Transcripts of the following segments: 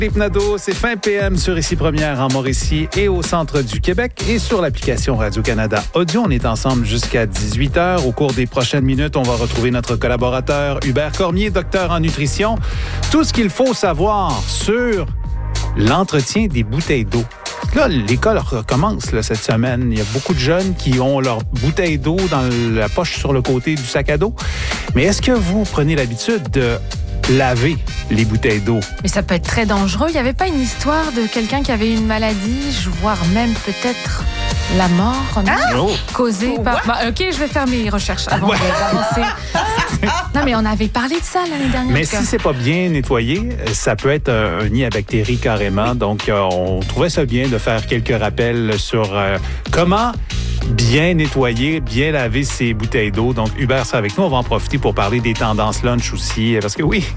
Philippe Nadeau, c'est fin PM sur Ici Première en Mauricie et au centre du Québec et sur l'application Radio-Canada Audio. On est ensemble jusqu'à 18h. Au cours des prochaines minutes, on va retrouver notre collaborateur Hubert Cormier, docteur en nutrition. Tout ce qu'il faut savoir sur l'entretien des bouteilles d'eau. Là, l'école recommence là, cette semaine. Il y a beaucoup de jeunes qui ont leur bouteille d'eau dans la poche sur le côté du sac à dos. Mais est-ce que vous prenez l'habitude de laver les bouteilles d'eau? Mais ça peut être très dangereux. Il n'y avait pas une histoire de quelqu'un qui avait une maladie, voire même peut-être la mort, causée par... OK, je vais faire mes recherches avant d'avancer. Non, mais on avait parlé de ça l'année dernière. Mais si c'est pas bien nettoyé, ça peut être un nid à bactéries carrément. Donc, on trouvait ça bien de faire quelques rappels sur comment bien nettoyer, bien laver ses bouteilles d'eau. Donc, Hubert sera avec nous. On va en profiter pour parler des tendances lunch aussi. Parce que oui,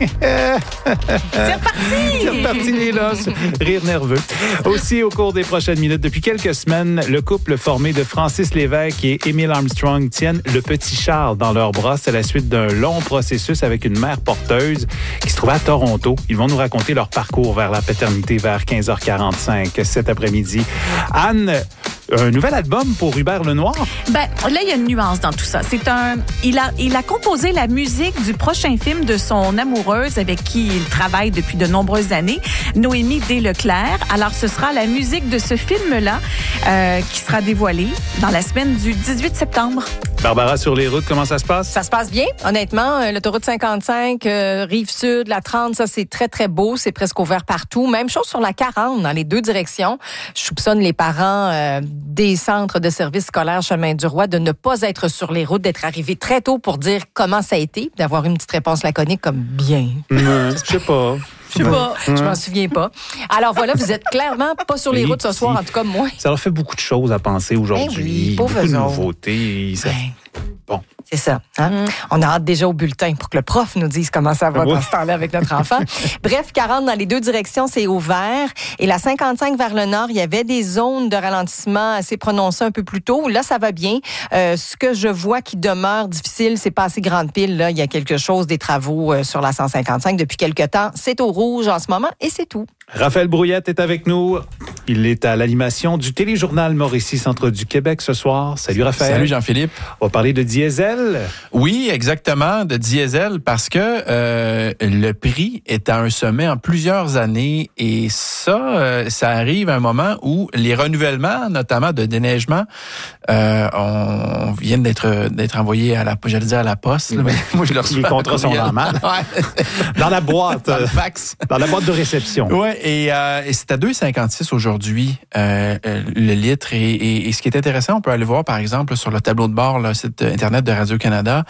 c'est reparti les lunchs. Rire nerveux. Aussi, au cours des prochaines minutes, depuis quelques semaines, le couple formé de Francis Lévesque et Émile Armstrong tiennent le petit Charles dans leurs bras. C'est la suite d'un long processus avec une mère porteuse qui se trouvait à Toronto. Ils vont nous raconter leur parcours vers la paternité vers 15h45 cet après-midi. Anne, un nouvel album pour Hubert Lenoir? Ben, là, il y a une nuance dans tout ça. Il a composé la musique du prochain film de son amoureuse avec qui il travaille depuis de nombreuses années, Noémie Desleclerc. Alors, ce sera la musique de ce film-là qui sera dévoilée dans la semaine du 18 septembre. Barbara, sur les routes, comment ça se passe? Ça se passe bien, honnêtement. L'autoroute 55, Rive-Sud, la 30, ça, c'est très, très beau. C'est presque ouvert partout. Même chose sur la 40, dans les deux directions. Je soupçonne les parents des centres de services scolaires Chemin du Roi de ne pas être sur les routes, d'être arrivés très tôt pour dire comment ça a été, d'avoir une petite réponse laconique comme bien. Je sais pas. Je m'en souviens pas. Alors voilà, vous êtes clairement pas sur les routes ce soir, en tout cas moi. Ça leur fait beaucoup de choses à penser aujourd'hui. Beaucoup de nouveautés. Bon. C'est ça. Hein? On a hâte déjà au bulletin pour que le prof nous dise comment ça va dans ce temps-là avec notre enfant. Bref, 40 dans les deux directions, c'est ouvert. Et la 55 vers le nord, il y avait des zones de ralentissement assez prononcées un peu plus tôt. Là, ça va bien. Ce que je vois qui demeure difficile, c'est pas assez grande pile. Là, il y a quelque chose, des travaux sur la 155 depuis quelque temps. C'est au rouge en ce moment et c'est tout. Raphaël Brouillette est avec nous. Il est à l'animation du téléjournal Mauricie Centre du Québec ce soir. Salut Raphaël. Salut Jean-Philippe. On va parler de diesel. Oui, exactement, de diesel, parce que le prix est à un sommet en plusieurs années et ça arrive à un moment où les renouvellements, notamment de déneigement, on vient d'être envoyés à la poste. Là, mais moi, je le reçois. Les contrats sont normales. Dans la boîte. Dans le fax. Dans la boîte de réception. Oui, et c'est à 2,56 aujourd'hui le litre. Et ce qui est intéressant, on peut aller voir, par exemple, sur le tableau de bord, le site Internet de Radio-Canada.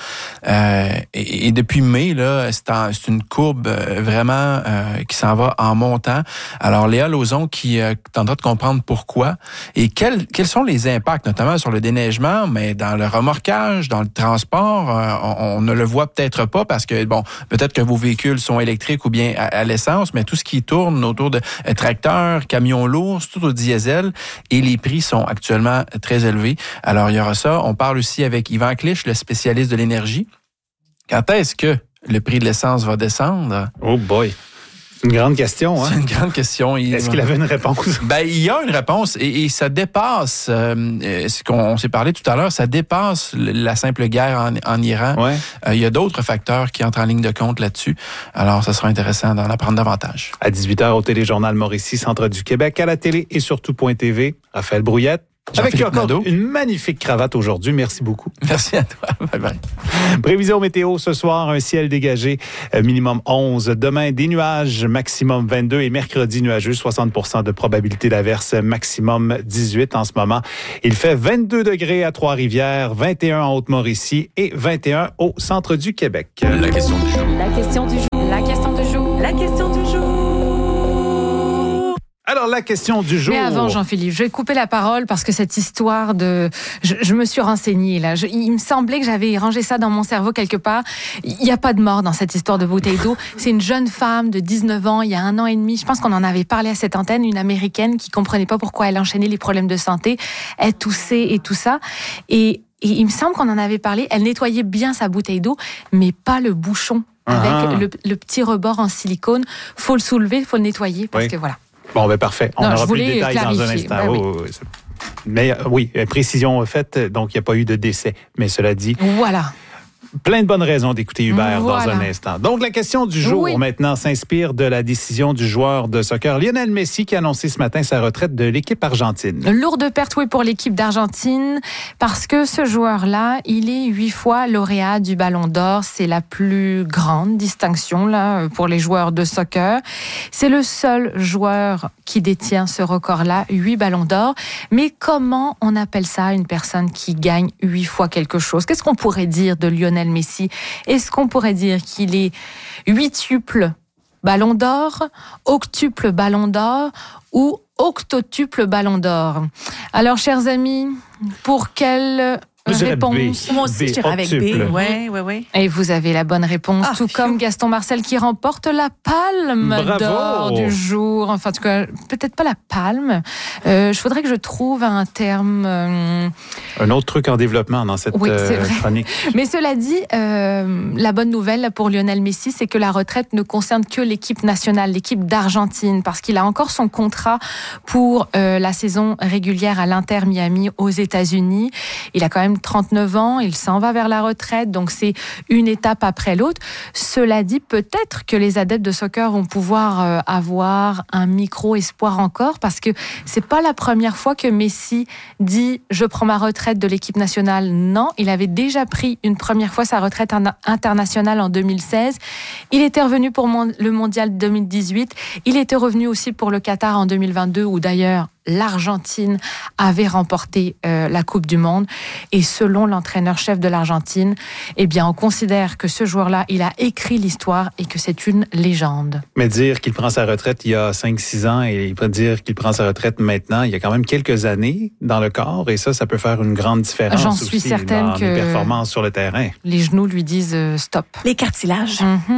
Et depuis mai, là, c'est une courbe vraiment qui s'en va en montant. Alors, Léa Lauzon qui tentera de comprendre pourquoi et quels sont les impacts, notamment sur le déneigement, mais dans le remorquage, dans le transport, on ne le voit peut-être pas parce que, bon, peut-être que vos véhicules sont électriques ou bien à l'essence, mais tout ce qui tourne autour de tracteurs, camions lourds, c'est tout au diesel et les prix sont actuellement très élevés. Alors, il y aura ça. On parle aussi avec Yvan Clich, le spécialiste de l'énergie. Quand est-ce que le prix de l'essence va descendre? Oh boy! C'est une grande question, hein? C'est une grande question. Est-ce qu'il avait une réponse? Ben, il y a une réponse et ça dépasse, ce qu'on s'est parlé tout à l'heure, ça dépasse la simple guerre en Iran. Ouais. Il y a d'autres facteurs qui entrent en ligne de compte là-dessus. Alors, ça sera intéressant d'en apprendre davantage. À 18h au téléjournal Mauricie, Centre du Québec, à la télé et surtout .tv. Raphaël Brouillette. Avec encore Nadeau. Une magnifique cravate aujourd'hui. Merci beaucoup. Merci à toi. Bye bye. Prévision météo ce soir, un ciel dégagé, minimum 11. Demain, des nuages, maximum 22. Et mercredi, nuageux, 60% de probabilité d'averse, maximum 18 en ce moment. Il fait 22 degrés à Trois-Rivières, 21 en Haute-Mauricie et 21 au centre du Québec. La question du jour. La question du jour. La question du jour. La question du jour. Alors, la question du jour. Mais avant, Jean-Philippe, je vais couper la parole parce que cette histoire de... Je me suis renseignée, là. Il me semblait que j'avais rangé ça dans mon cerveau quelque part. Il n'y a pas de mort dans cette histoire de bouteille d'eau. C'est une jeune femme de 19 ans, il y a 1 an et demi. Je pense qu'on en avait parlé à cette antenne, une Américaine qui comprenait pas pourquoi elle enchaînait les problèmes de santé. Elle toussait et tout ça. Et il me semble qu'on en avait parlé. Elle nettoyait bien sa bouteille d'eau, mais pas le bouchon. avec le petit rebord en silicone. Faut le soulever, faut le nettoyer parce que voilà. Bon, ben parfait. On aura plus de détails dans un instant. Ben oui. Mais oui, précision faite, donc il n'y a pas eu de décès. Mais cela dit... Voilà. Plein de bonnes raisons d'écouter Hubert dans un instant. Donc, la question du jour maintenant s'inspire de la décision du joueur de soccer Lionel Messi qui a annoncé ce matin sa retraite de l'équipe argentine. Lourde perte, oui, pour l'équipe d'Argentine parce que ce joueur-là, il est 8 fois lauréat du Ballon d'Or. C'est la plus grande distinction là pour les joueurs de soccer. C'est le seul joueur qui détient ce record-là, 8 Ballons d'Or. Mais comment on appelle ça une personne qui gagne 8 fois quelque chose? Qu'est-ce qu'on pourrait dire de Lionel Messi? Est-ce qu'on pourrait dire qu'il est 8tuple Ballon d'Or, octuple Ballon d'Or ou octotuple Ballon d'Or? Alors, chers amis, pour quelle réponse? Moi aussi, je dirais avec B. Oui. Et vous avez la bonne réponse, tout comme Gaston Marcel qui remporte la palme d'or du jour. Enfin, en tout cas, peut-être pas la palme. Il faudrait que je trouve un terme... Un autre truc en développement dans cette chronique. Mais cela dit, la bonne nouvelle pour Lionel Messi, c'est que la retraite ne concerne que l'équipe nationale, l'équipe d'Argentine, parce qu'il a encore son contrat pour la saison régulière à l'Inter Miami aux États-Unis. Il a quand même 39 ans, il s'en va vers la retraite, donc c'est une étape après l'autre. Cela dit, peut-être que les adeptes de soccer vont pouvoir avoir un micro-espoir encore, parce que c'est pas la première fois que Messi dit « je prends ma retraite de l'équipe nationale ». Non, il avait déjà pris une première fois sa retraite internationale en 2016. Il était revenu pour le Mondial 2018. Il était revenu aussi pour le Qatar en 2022, où d'ailleurs l'Argentine avait remporté la Coupe du Monde. Et selon l'entraîneur-chef de l'Argentine, eh bien, on considère que ce joueur-là, il a écrit l'histoire et que c'est une légende. Mais dire qu'il prend sa retraite il y a 5-6 ans et il peut dire qu'il prend sa retraite maintenant, il y a quand même quelques années dans le corps et ça peut faire une grande différence. J'en suis certaine dans les performances sur le terrain. Les genoux lui disent stop. Les cartilages.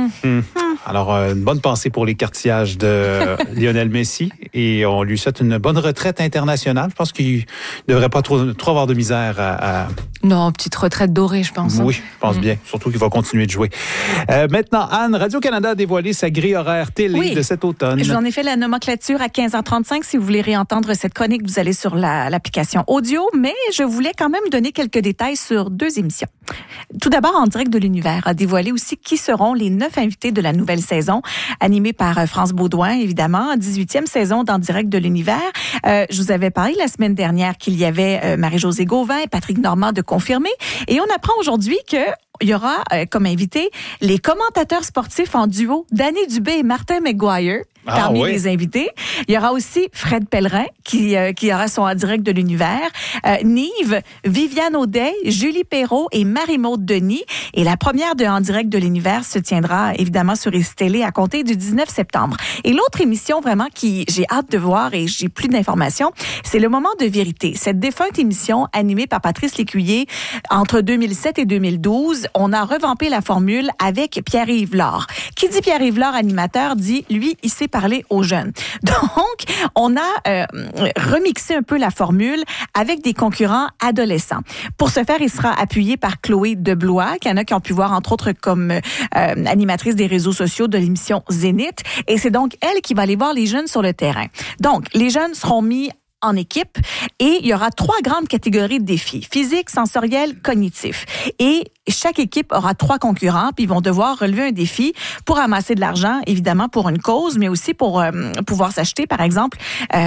Alors, une bonne pensée pour les cartilages de Lionel Messi et on lui souhaite une bonne retraite internationale. Je pense qu'il ne devrait pas trop avoir de misère à... Non, petite retraite dorée, je pense. Oui, je pense bien. Surtout qu'il va continuer de jouer. Maintenant, Anne, Radio-Canada a dévoilé sa grille horaire télé de cet automne. Je vous en ai fait la nomenclature à 15h35. Si vous voulez réentendre cette chronique, vous allez sur l'application audio. Mais je voulais quand même donner quelques détails sur 2 émissions. Tout d'abord, En direct de l'univers a dévoilé aussi qui seront les 9 invités de la nouvelle saison, animée par France Baudouin, évidemment, 18e saison d'En direct de l'univers. Je vous avais parlé la semaine dernière qu'il y avait Marie-Josée Gauvin et Patrick Normand de confirmer. Et on apprend aujourd'hui que il y aura comme invité les commentateurs sportifs en duo Danny Dubé et Martin McGuire parmi les invités. Il y aura aussi Fred Pellerin qui aura son En direct de l'univers, Nive, Viviane Audet, Julie Perrault et Marie-Maude Denis. Et la première de En direct de l'univers se tiendra évidemment sur ICTélé à compter du 19 septembre. Et l'autre émission vraiment qui j'ai hâte de voir et j'ai plus d'informations, c'est Le moment de vérité. Cette défunte émission animée par Patrice Lécuyer entre 2007 et 2012, on a revampé la formule avec Pierre-Yves Lard. Qui dit Pierre-Yves Lard animateur dit, lui, il sait parler aux jeunes. Donc, on a remixé un peu la formule avec des concurrents adolescents. Pour ce faire, il sera appuyé par Chloé Deblois, qu'il y en a qui ont pu voir, entre autres, comme animatrice des réseaux sociaux de l'émission Zénith. Et c'est donc elle qui va aller voir les jeunes sur le terrain. Donc, les jeunes seront mis en équipe et il y aura 3 grandes catégories de défis: physique, sensoriel, cognitif. Et chaque équipe aura 3 concurrents, puis ils vont devoir relever un défi pour amasser de l'argent, évidemment pour une cause, mais aussi pour pouvoir s'acheter, par exemple,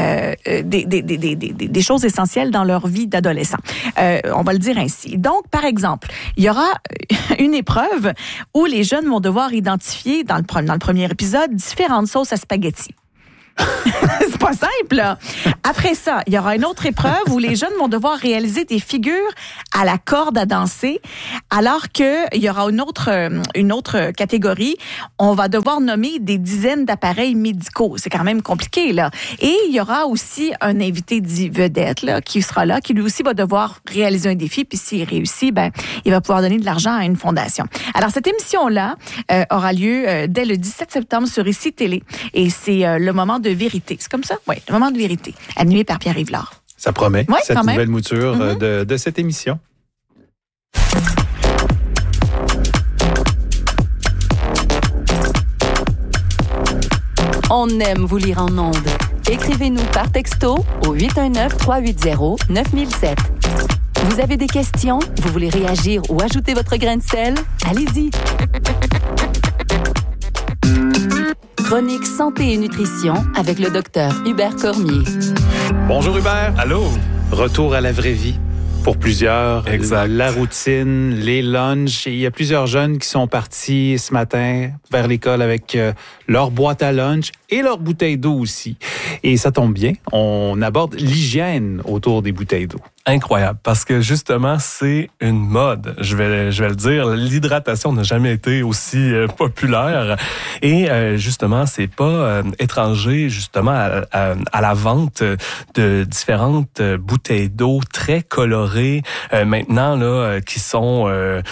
des choses essentielles dans leur vie d'adolescent. On va le dire ainsi. Donc, par exemple, il y aura une épreuve où les jeunes vont devoir identifier, dans le premier épisode, différentes sauces à spaghetti. C'est pas simple, là. Après ça, il y aura une autre épreuve où les jeunes vont devoir réaliser des figures à la corde à danser, alors que il y aura une autre catégorie. On va devoir nommer des dizaines d'appareils médicaux. C'est quand même compliqué, là. Et il y aura aussi un invité dit vedette, là, qui sera là, qui lui aussi va devoir réaliser un défi. Puis s'il réussit, il va pouvoir donner de l'argent à une fondation. Alors, cette émission-là aura lieu dès le 17 septembre sur ICTélé. Et c'est le moment de vérité. C'est comme ça? Oui, le moment de vérité. Animé par Pierre-Yves Lard. Ça promet, cette nouvelle mouture de cette émission. On aime vous lire en ondes. Écrivez-nous par texto au 819-380-9007. Vous avez des questions? Vous voulez réagir ou ajouter votre grain de sel? Allez-y! Chronique santé et nutrition avec le docteur Hubert Cormier. Bonjour Hubert. Allô? Retour à la vraie vie. Pour plusieurs, exact. La routine, les lunchs. Il y a plusieurs jeunes qui sont partis ce matin vers l'école avec leur boîte à lunch et leur bouteille d'eau aussi. Et ça tombe bien, on aborde l'hygiène autour des bouteilles d'eau. Incroyable, parce que justement, c'est une mode. Je vais le dire, l'hydratation n'a jamais été aussi populaire. Et justement, c'est pas étranger justement à la vente de différentes bouteilles d'eau très colorées maintenant là, qui sont,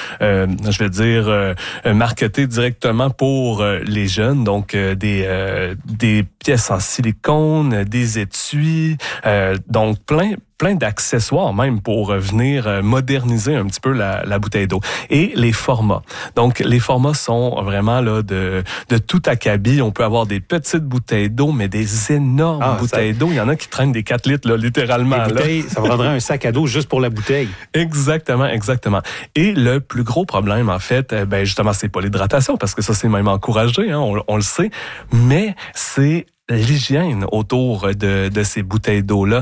je vais dire, marketées directement pour les jeunes. Donc des pièces en silicone, des étuis, donc plein d'accessoires même pour venir moderniser un petit peu la bouteille d'eau. Et les formats. Donc, les formats sont vraiment là de tout acabit. On peut avoir des petites bouteilles d'eau, mais des énormes bouteilles d'eau. Il y en a qui traînent des 4 litres, là, littéralement. Les bouteilles, ça prendrait un sac à dos juste pour la bouteille. Exactement. Et le plus gros problème, en fait, justement, c'est pas l'hydratation, parce que ça, c'est même encouragé, hein, on le sait, mais c'est l'hygiène autour de ces bouteilles d'eau-là.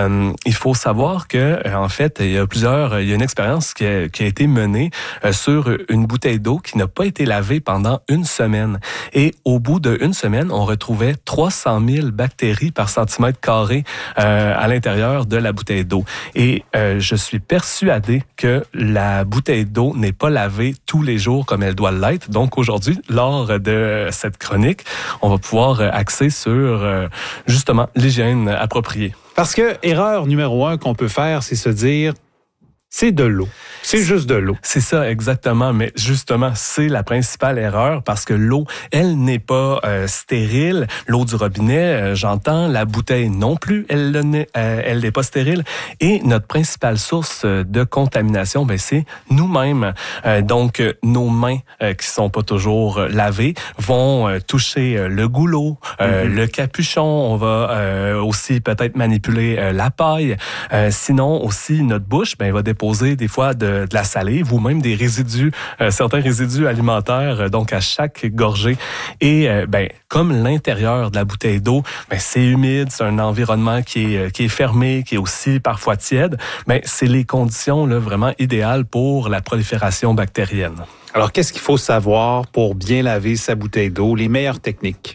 Il faut savoir que, en fait, il y a une expérience qui a été menée sur une bouteille d'eau qui n'a pas été lavée pendant 1 semaine. Et au bout d'1 semaine, on retrouvait 300 000 bactéries par centimètre carré à l'intérieur de la bouteille d'eau. Et je suis persuadé que la bouteille d'eau n'est pas lavée tous les jours comme elle doit l'être. Donc aujourd'hui, lors de cette chronique, on va pouvoir axer sur justement l'hygiène appropriée. Parce que erreur numéro 1 qu'on peut faire, c'est se dire, c'est de l'eau. C'est juste de l'eau. C'est ça, exactement. Mais justement, c'est la principale erreur parce que l'eau, elle n'est pas stérile. L'eau du robinet, j'entends. La bouteille non plus, elle n'est pas stérile. Et notre principale source de contamination, c'est nous-mêmes. Donc, nos mains qui sont pas toujours lavées vont toucher le goulot, le capuchon. On va aussi peut-être manipuler la paille. Sinon, aussi, notre bouche va déposer des fois de la salive ou même des résidus, certains résidus alimentaires, donc à chaque gorgée. Et comme l'intérieur de la bouteille d'eau, c'est humide, c'est un environnement qui est fermé, qui est aussi parfois tiède, c'est les conditions là, vraiment idéales pour la prolifération bactérienne. Alors, qu'est-ce qu'il faut savoir pour bien laver sa bouteille d'eau, les meilleures techniques?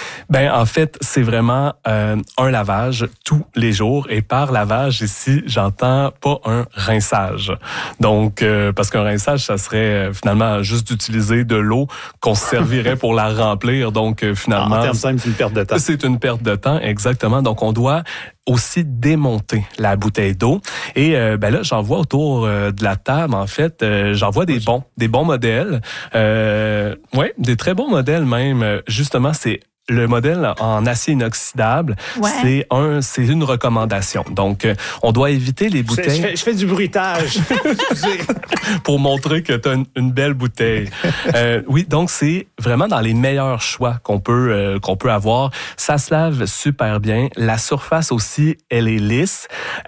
En fait, c'est vraiment un lavage tous les jours. Et par lavage, ici, j'entends pas un rinçage. Donc, parce qu'un rinçage, ça serait finalement juste d'utiliser de l'eau qu'on se servirait pour la remplir. Donc, finalement... En termes simples, c'est une perte de temps. C'est une perte de temps, exactement. Donc, on doit aussi démonter la bouteille d'eau. Et là, j'en vois autour de la table, en fait, j'en vois des bons modèles. Des très bons modèles même. Justement, c'est le modèle en acier inoxydable, c'est une recommandation. Donc, on doit éviter les bouteilles... Je fais du bruitage. Pour montrer que tu as une belle bouteille. Oui, donc c'est vraiment dans les meilleurs choix qu'on peut avoir. Ça se lave super bien. La surface aussi, elle est lisse.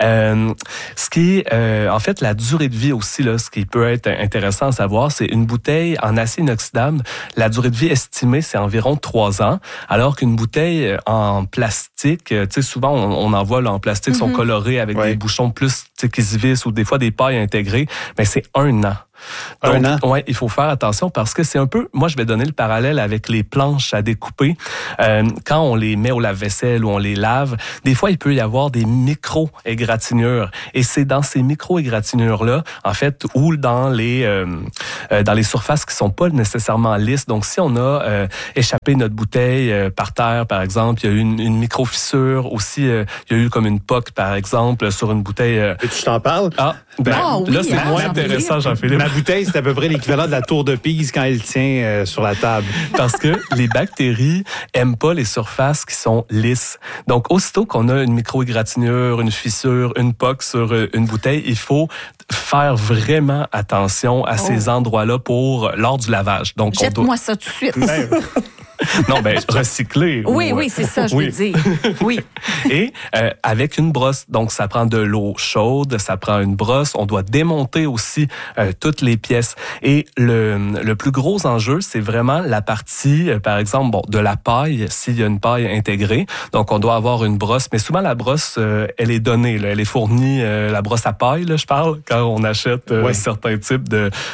Ce qui est, en fait, la durée de vie aussi, là, ce qui peut être intéressant à savoir, c'est une bouteille en acier inoxydable. La durée de vie estimée, c'est environ 3 ans. Alors qu'une bouteille en plastique, tu sais, souvent, on en voit là, en plastique, sont colorés avec des bouchons plus qui se vissent ou des fois des pailles intégrées, c'est 1 an. Donc, 1 an? Ouais, il faut faire attention parce que c'est un peu, moi je vais donner le parallèle avec les planches à découper. Quand on les met au lave-vaisselle ou on les lave, des fois il peut y avoir des micro-égratignures. Et c'est dans ces micro-égratignures-là, en fait, ou dans les surfaces qui sont pas nécessairement lisses. Donc si on a échappé notre bouteille par terre, par exemple, il y a eu une micro-fissure. Aussi, il y a eu comme une poque, par exemple, sur une bouteille. Et tu t'en parles? Là, c'est moins intéressant, Jean-Philippe. Ma bouteille, c'est à peu près l'équivalent de la tour de Pise quand elle tient sur la table. Parce que les bactéries aiment pas les surfaces qui sont lisses. Donc, aussitôt qu'on a une micro-égratignure, une fissure, une poque sur une bouteille, il faut faire vraiment attention à ces endroits-là lors du lavage. Donc, jette-moi ça tout de suite. Non, ben recycler. Oui, c'est ça, je veux dire. Oui. Et avec une brosse, donc ça prend de l'eau chaude, ça prend une brosse, on doit démonter aussi toutes les pièces. Et le plus gros enjeu, c'est vraiment la partie, par exemple, de la paille, s'il y a une paille intégrée. Donc, on doit avoir une brosse, mais souvent la brosse, elle est donnée, là, elle est fournie, la brosse à paille, là, je parle, quand on achète certains types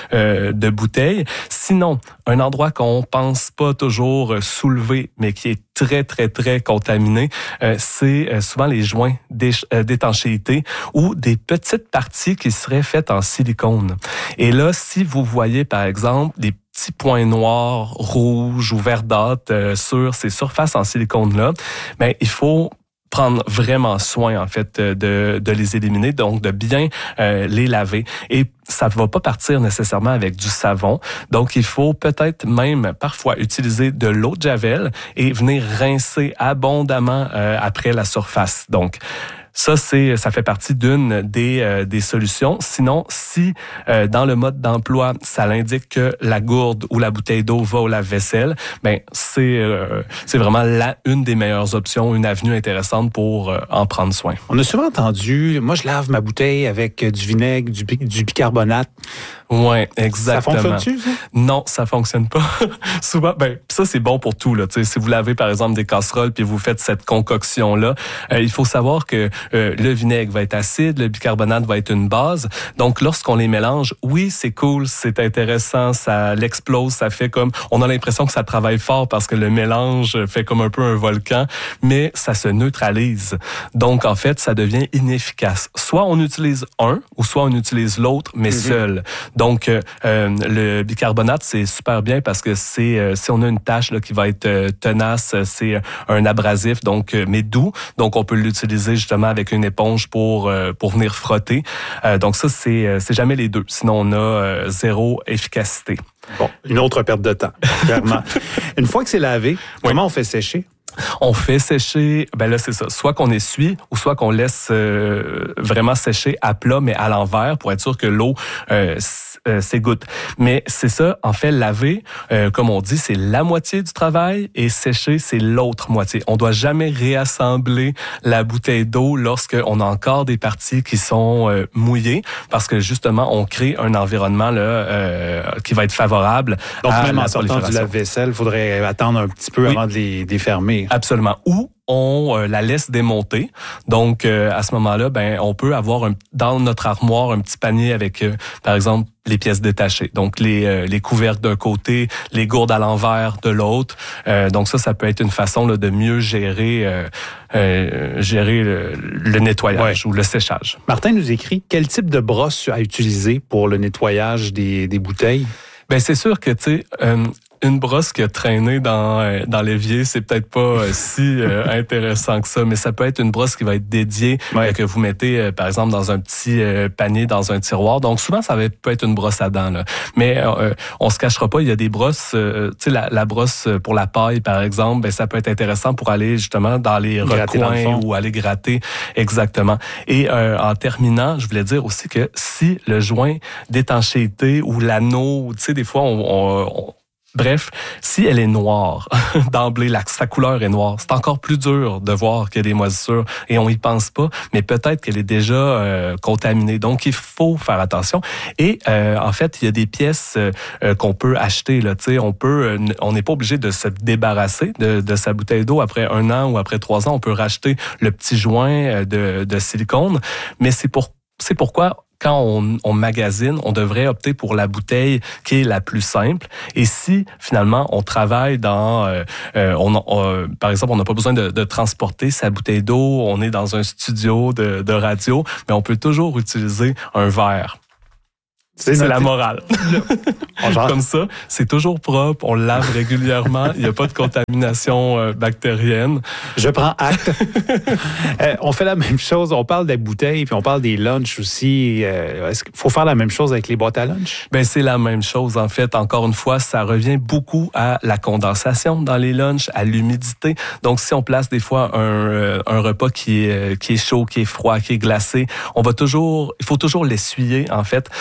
de bouteilles. Sinon, un endroit qu'on pense pas toujours soulever, mais qui est très, très, très contaminé, c'est souvent les joints d'étanchéité ou des petites parties qui seraient faites en silicone. Et là, si vous voyez, par exemple, des petits points noirs, rouges ou verdâtres sur ces surfaces en silicone-là, ben, il faut prendre vraiment soin, en fait, de les éliminer, donc de bien les laver. Et ça ne va pas partir nécessairement avec du savon. Donc, il faut peut-être même parfois utiliser de l'eau de Javel et venir rincer abondamment après la surface. Donc, ça fait partie d'une des solutions. Sinon, si dans le mode d'emploi, ça l'indique que la gourde ou la bouteille d'eau va au lave-vaisselle, ben c'est vraiment une des meilleures options, une avenue intéressante pour en prendre soin. On a souvent entendu, moi je lave ma bouteille avec du vinaigre, du bicarbonate. Ouais, exactement. Ça fonctionne-tu, ça? Non, ça fonctionne pas. Souvent, ça c'est bon pour tout là. Tu sais, si vous lavez par exemple des casseroles puis vous faites cette concoction là, il faut savoir que le vinaigre va être acide, le bicarbonate va être une base. Donc lorsqu'on les mélange, oui c'est cool, c'est intéressant, ça l'explose, ça fait comme, on a l'impression que ça travaille fort parce que le mélange fait comme un peu un volcan, mais ça se neutralise. Donc en fait, ça devient inefficace. Soit on utilise un ou soit on utilise l'autre, mais seul. Donc, le bicarbonate, c'est super bien parce que si on a une tache là, qui va être tenace, c'est un abrasif, donc mais doux. Donc, on peut l'utiliser justement avec une éponge pour venir frotter. Donc, ça, c'est jamais les deux. Sinon, on a zéro efficacité. Bon, une autre perte de temps, clairement. Une fois que c'est lavé, comment on fait sécher? On fait sécher, ben là c'est ça, soit qu'on essuie ou soit qu'on laisse vraiment sécher à plat mais à l'envers pour être sûr que l'eau s'égoutte. Mais c'est ça, en fait, laver, comme on dit, c'est la moitié du travail et sécher, c'est l'autre moitié. On doit jamais réassembler la bouteille d'eau lorsqu'on a encore des parties qui sont mouillées parce que justement, on crée un environnement là qui va être favorable. Donc même en sortant du lave-vaisselle, il faudrait attendre un petit peu avant de les fermer. Absolument. Ou on la laisse démonter. Donc, à ce moment-là, ben, on peut avoir dans notre armoire un petit panier avec, par exemple, les pièces détachées. Donc, les couvercles d'un côté, les gourdes à l'envers de l'autre. Donc, ça peut être une façon là, de mieux gérer le nettoyage ou le séchage. Martin nous écrit, quel type de brosse à utiliser pour le nettoyage des bouteilles? Ben, c'est sûr que, tu sais, une brosse qui a traîné dans l'évier, c'est peut-être pas si intéressant que ça, mais ça peut être une brosse qui va être dédiée, que vous mettez, par exemple, dans un petit panier, dans un tiroir. Donc, souvent, ça peut être une brosse à dents, là. Mais on se cachera pas, il y a des brosses, tu sais, la brosse pour la paille, par exemple, ben ça peut être intéressant pour aller, justement, dans les recoins ou aller gratter. Exactement. Et en terminant, je voulais dire aussi que si le joint d'étanchéité ou l'anneau, tu sais, des fois, bref, si elle est noire, d'emblée, sa couleur est noire, c'est encore plus dur de voir qu'il y a des moisissures et on y pense pas, mais peut-être qu'elle est déjà contaminée. Donc, il faut faire attention. Et en fait, il y a des pièces qu'on peut acheter. Là, on n'est pas obligé de se débarrasser de sa bouteille d'eau après 1 an ou après 3 ans. On peut racheter le petit joint de silicone, mais c'est pourquoi quand on magasine, on devrait opter pour la bouteille qui est la plus simple. Et si, finalement, on travaille dans... par exemple, on n'a pas besoin de transporter sa bouteille d'eau, on est dans un studio de radio, mais on peut toujours utiliser un verre. C'est la morale. Comme ça, c'est toujours propre, on le lave régulièrement, il n'y a pas de contamination bactérienne. Je prends acte. On fait la même chose, on parle des bouteilles, puis on parle des lunchs aussi. Est-ce qu'il faut faire la même chose avec les boîtes à lunch? Ben c'est la même chose, en fait. Encore une fois, ça revient beaucoup à la condensation dans les lunchs, à l'humidité. Donc, si on place des fois un repas qui est chaud, qui est froid, qui est glacé, il faut toujours l'essuyer, en fait.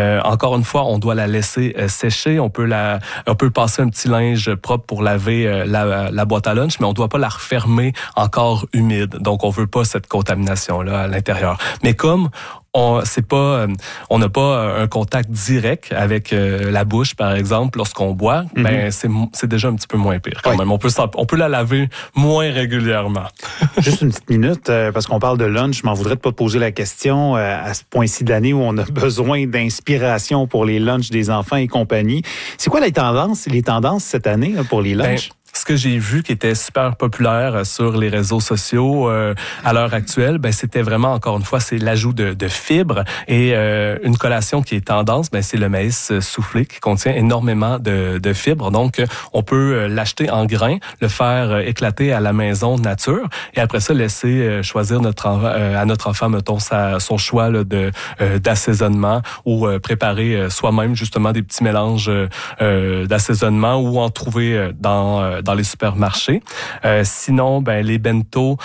Encore une fois, on doit la laisser sécher. On peut passer un petit linge propre pour laver la boîte à lunch, mais on doit pas la refermer encore humide. Donc, on veut pas cette contamination-là à l'intérieur. Mais comme on n'a pas un contact direct avec la bouche, par exemple, lorsqu'on boit, ben c'est déjà un petit peu moins pire quand même. On peut la laver moins régulièrement. Juste une petite minute, parce qu'on parle de lunch, je m'en voudrais de pas poser la question à ce point-ci de l'année où on a besoin d'inspiration pour les lunchs des enfants et compagnie. C'est quoi les tendances cette année là, pour les lunchs? Ce que j'ai vu qui était super populaire sur les réseaux sociaux à l'heure actuelle, ben c'était vraiment, encore une fois, c'est l'ajout de fibres et une collation qui est tendance, ben c'est le maïs soufflé qui contient énormément de fibres. Donc, on peut l'acheter en grains, le faire éclater à la maison nature et après ça, laisser choisir à notre enfant, mettons, son choix là, d'assaisonnement ou préparer soi-même justement des petits mélanges d'assaisonnement ou en trouver dans les supermarchés. Sinon, ben les bento,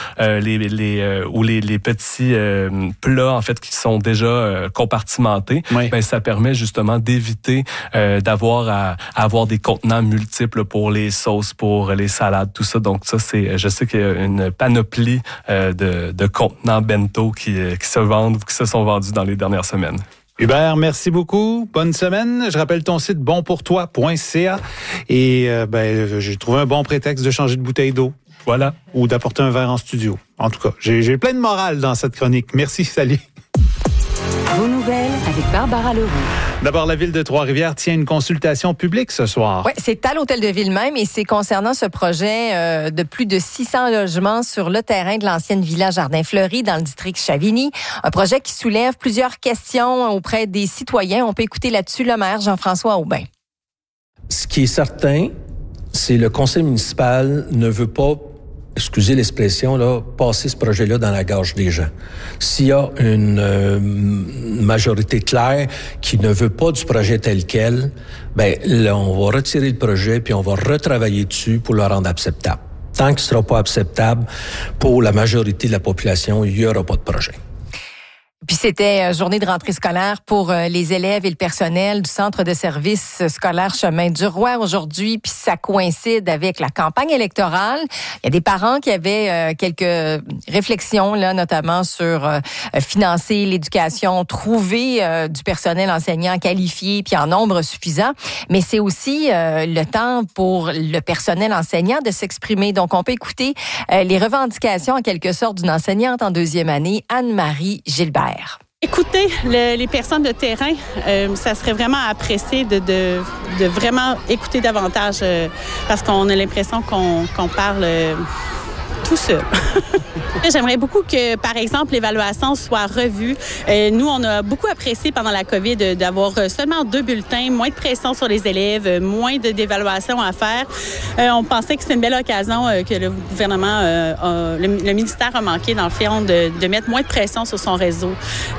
les petits plats en fait qui sont déjà compartimentés, ben ça permet justement d'éviter d'avoir à avoir des contenants multiples pour les sauces, pour les salades, tout ça. Donc ça, je sais qu'il y a une panoplie de contenants bento qui se vendent ou qui se sont vendus dans les dernières semaines. Hubert, merci beaucoup. Bonne semaine. Je rappelle ton site bonpourtoi.ca et j'ai trouvé un bon prétexte de changer de bouteille d'eau. Voilà. Ou d'apporter un verre en studio. En tout cas, j'ai plein de morale dans cette chronique. Merci, salut. Vos nouvelles avec Barbara Leroux. D'abord, la ville de Trois-Rivières tient une consultation publique ce soir. Oui, c'est à l'Hôtel de Ville même et c'est concernant ce projet de plus de 600 logements sur le terrain de l'ancienne Villa Jardin-Fleury dans le district Chavigny. Un projet qui soulève plusieurs questions auprès des citoyens. On peut écouter là-dessus le maire Jean-François Aubin. Ce qui est certain, c'est le conseil municipal ne veut pas, excusez l'expression, là, passer ce projet-là dans la gorge des gens. S'il y a une majorité claire qui ne veut pas du projet tel quel, ben là, on va retirer le projet puis on va retravailler dessus pour le rendre acceptable. Tant qu'il ne sera pas acceptable pour la majorité de la population, il n'y aura pas de projet. Puis c'était journée de rentrée scolaire pour les élèves et le personnel du centre de services scolaire Chemin du Roi aujourd'hui, puis ça coïncide avec la campagne électorale. Il y a des parents qui avaient quelques réflexions là, notamment sur financer l'éducation, trouver du personnel enseignant qualifié puis en nombre suffisant, mais c'est aussi le temps pour le personnel enseignant de s'exprimer. Donc on peut écouter les revendications en quelque sorte d'une enseignante en deuxième année, Anne-Marie Gilbert. Écouter les personnes de terrain, ça serait vraiment apprécié de vraiment écouter davantage parce qu'on a l'impression qu'on parle tout seul. J'aimerais beaucoup que, par exemple, l'évaluation soit revue. Nous, on a beaucoup apprécié pendant la COVID d'avoir seulement 2 bulletins, moins de pression sur les élèves, moins d'évaluation à faire. On pensait que c'est une belle occasion que le gouvernement, le ministère a manqué, dans le fond, de mettre moins de pression sur son réseau.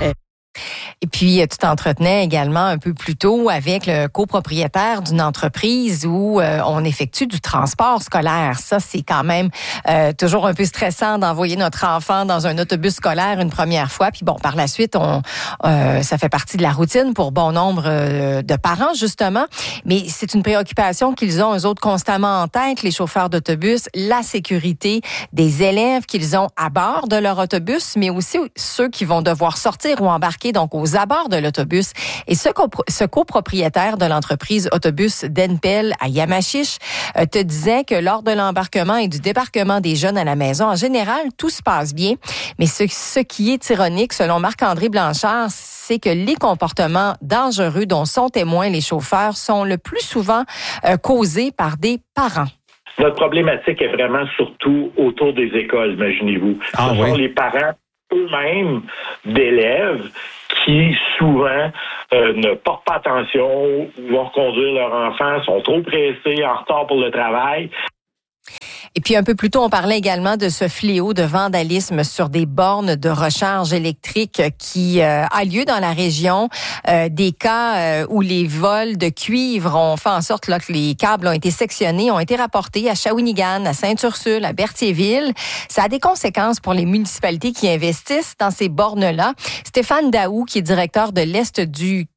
Et puis, tu t'entretenais également un peu plus tôt avec le copropriétaire d'une entreprise où on effectue du transport scolaire. Ça, c'est quand même toujours un peu stressant d'envoyer notre enfant dans un autobus scolaire une première fois. Puis bon, par la suite, ça fait partie de la routine pour bon nombre de parents, justement. Mais c'est une préoccupation qu'ils ont, eux autres, constamment en tête, les chauffeurs d'autobus, la sécurité des élèves qu'ils ont à bord de leur autobus, mais aussi ceux qui vont devoir sortir ou embarquer donc aux abords de l'autobus. Et ce copropriétaire de l'entreprise Autobus d'Enpel à Yamachiche te disait que lors de l'embarquement et du débarquement des jeunes à la maison, en général, tout se passe bien. Mais ce qui est ironique, selon Marc-André Blanchard, c'est que les comportements dangereux dont sont témoins les chauffeurs sont le plus souvent causés par des parents. Notre problématique est vraiment surtout autour des écoles, imaginez-vous. Ce sont les parents eux-mêmes d'élèves qui, souvent, ne portent pas attention, vont conduire leur enfant, sont trop pressés, en retard pour le travail. Et puis un peu plus tôt, on parlait également de ce fléau de vandalisme sur des bornes de recharge électrique qui a lieu dans la région. Des cas où les vols de cuivre ont fait en sorte là, que les câbles ont été sectionnés, ont été rapportés à Shawinigan, à Sainte-Ursule, à Berthierville. Ça a des conséquences pour les municipalités qui investissent dans ces bornes-là. Stéphane Daou, qui est directeur de l'Est du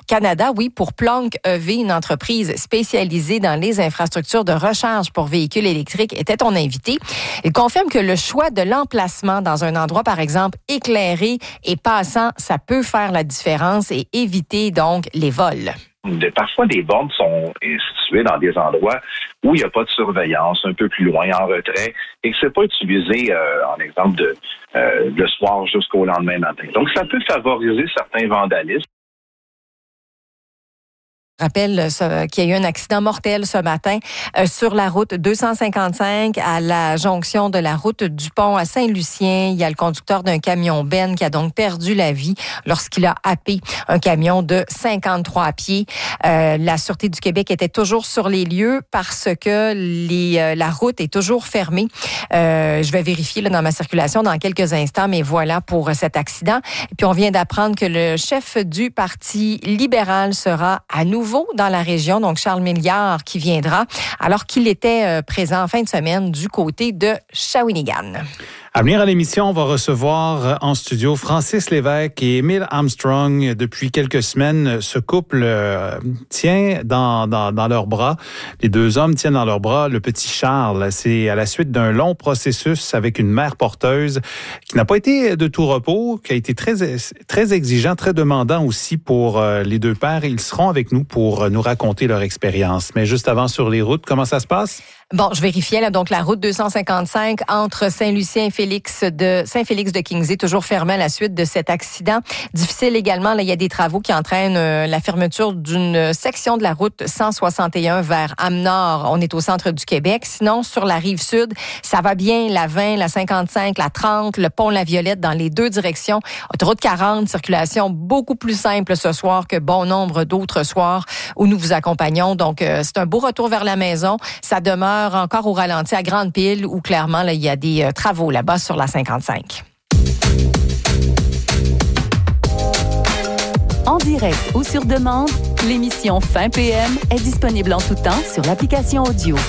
Canada, oui, pour Plonk EV, une entreprise spécialisée dans les infrastructures de recharge pour véhicules électriques, était ton invité. Il confirme que le choix de l'emplacement dans un endroit, par exemple, éclairé et passant, ça peut faire la différence et éviter donc les vols. Parfois, des bornes sont situées dans des endroits où il n'y a pas de surveillance, un peu plus loin, en retrait, et que c'est pas utilisé, en exemple, le soir jusqu'au lendemain matin. Donc, ça peut favoriser certains vandalismes. Je rappelle qu'il y a eu un accident mortel ce matin sur la route 255 à la jonction de la route du Pont à Saint-Lucien. Il y a le conducteur d'un camion Ben qui a donc perdu la vie lorsqu'il a happé un camion de 53 pieds. La Sûreté du Québec était toujours sur les lieux parce que la route est toujours fermée. Je vais vérifier là, dans ma circulation dans quelques instants, mais voilà pour cet accident. Et puis on vient d'apprendre que le chef du Parti libéral sera à nouveau dans la région, donc Charles Milliard qui viendra, alors qu'il était présent en fin de semaine du côté de Shawinigan. À venir à l'émission, on va recevoir en studio Francis Lévesque et Émile Armstrong. Depuis quelques semaines, ce couple tient dans leurs bras, les deux hommes tiennent dans leurs bras le petit Charles. C'est à la suite d'un long processus avec une mère porteuse qui n'a pas été de tout repos, qui a été très exigeant, très demandant aussi pour les deux pères. Ils seront avec nous pour nous raconter leur expérience. Mais juste avant, sur les routes, comment ça se passe? Bon, je vérifiais là, donc la route 255 entre Saint-Lucien et Saint-Félix de Kingsey, toujours fermée à la suite de cet accident. Difficile également, là, il y a des travaux qui entraînent la fermeture d'une section de la route 161 vers Âme-Nord. On est au centre du Québec. Sinon, sur la rive sud, ça va bien, la 20, la 55, la 30, le pont La Violette dans les deux directions. Autoroute 40, circulation beaucoup plus simple ce soir que bon nombre d'autres soirs où nous vous accompagnons. Donc, c'est un beau retour vers la maison. Ça demeure encore au ralenti à Grande-Pile où clairement là, il y a des travaux là-bas sur la 55. En direct ou sur demande, l'émission Fin PM est disponible en tout temps sur l'application audio.